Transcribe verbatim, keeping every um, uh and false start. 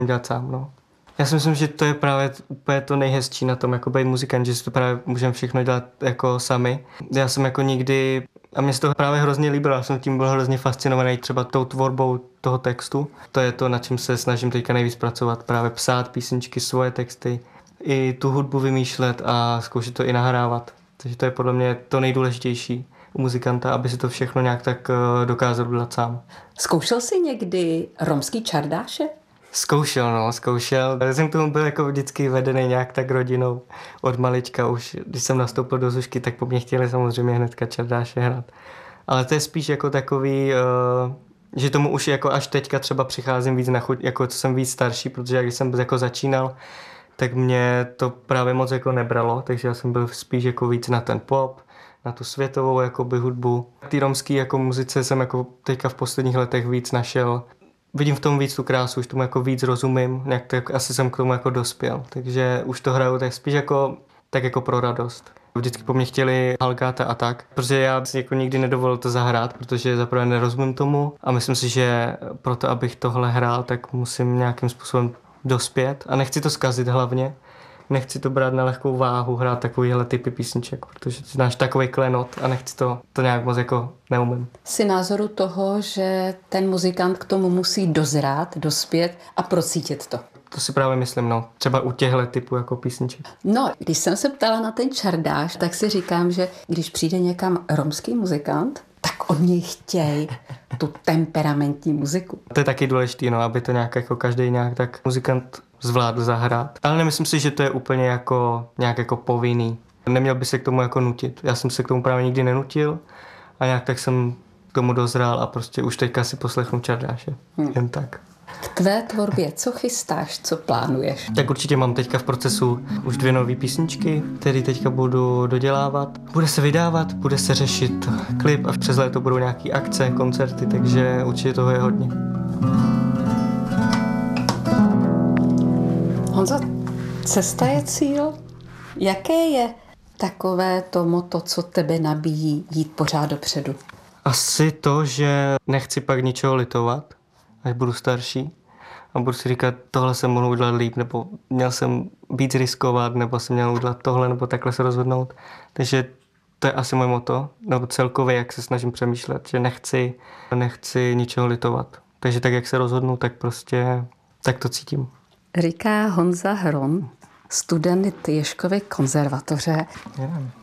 dělat sám, no. Já si myslím, že to je právě úplně to nejhezčí na tom, jako být muzikant, že si to právě můžeme všechno dělat jako sami. Já jsem jako nikdy, a mě se to právě hrozně líbilo, já jsem tím byl hrozně fascinovaný třeba tou tvorbou toho textu. To je to, na čem se snažím teďka nejvíc pracovat, právě psát písničky, svoje texty, i tu hudbu vymýšlet a zkoušet to i nahrávat. Takže to je podle mě to nejdůležitější u muzikanta, aby si to všechno nějak tak dokázal udělat sám. Zkoušel jsi někdy romský čardáše? Zkoušel, no, zkoušel. Já jsem k tomu byl jako vždycky vedený nějak tak rodinou od malička. Už když jsem nastoupil do Zušky, tak po mně chtěli samozřejmě hnedka čardáše hrát. Ale to je spíš jako takový, uh, že tomu už jako až teďka třeba přicházím víc na chuť, jako co jsem víc starší, protože když jsem jako začínal, tak mě to právě moc jako nebralo, takže já jsem byl spíš jako víc na ten pop, na tu světovou jakoby hudbu. Ty romský jako muzice jsem jako teďka v posledních letech víc našel. Vidím v tom víc tu krásu, už tomu jako víc rozumím, nějak tak asi jsem k tomu jako dospěl, takže už to hraju tak spíš jako, tak jako pro radost. Vždycky po mně chtěli Halgáta a tak, protože já si jako nikdy nedovolil to zahrát, protože zaprvé nerozumím tomu a myslím si, že proto, abych tohle hrál, tak musím nějakým způsobem dospět a nechci to zkazit hlavně. Nechci to brát na lehkou váhu, hrát takovýhle typy písniček, protože znáš takový klenot a nechci to, to nějak moc jako neumím. Jsi názoru toho, že ten muzikant k tomu musí dozrát, dospět a procítit to? To si právě myslím, no. Třeba u těchto typů jako písniček. No, když jsem se ptala na ten čardáš, tak si říkám, že když přijde někam romský muzikant, tak od něj chtějí tu temperamentní muziku. To je taky důležitý, no, aby to nějak jako každý nějak tak muzikant zvládl zahrát. Ale nemyslím si, že to je úplně jako nějak jako povinný. Neměl by se k tomu jako nutit. Já jsem se k tomu právě nikdy nenutil a nějak tak jsem k tomu dozrál a prostě už teďka si poslechnu čardáše. Hmm. Jen tak. K tvé tvorbě, co chystáš, co plánuješ? Tak určitě mám teďka v procesu už dvě nové písničky, které teďka budu dodělávat. Bude se vydávat, bude se řešit klip a přes léto budou nějaký akce, koncerty, takže určitě toho je hodně. Honzo, cesta je cíl. Jaké je takové to motto, co tebe nabíjí jít pořád dopředu? Asi to, že nechci pak ničeho litovat, až budu starší a budu si říkat, tohle jsem mohl udělat líp, nebo měl jsem víc riskovat, nebo jsem měl udělat tohle, nebo takhle se rozhodnout. Takže to je asi moje motto, nebo celkově, jak se snažím přemýšlet, že nechci, nechci ničeho litovat. Takže tak, jak se rozhodnu, tak prostě tak to cítím. Říká Honza Hron, student Ježkovy konzervatoře. Yeah.